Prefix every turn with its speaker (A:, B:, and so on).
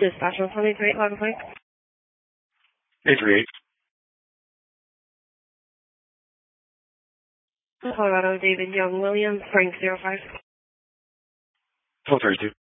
A: Dispatch 123, log plate.
B: 838.
A: Colorado, David Young, Williams, Frank 05.
B: 1232.